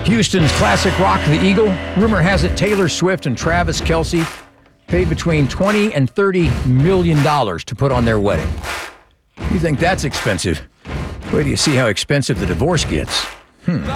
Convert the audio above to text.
Houston's classic rock, The Eagle. Rumor has it Taylor Swift and Travis Kelce paid between $20 and $30 million to put on their wedding. You think that's expensive? Wait till you see how expensive the divorce gets.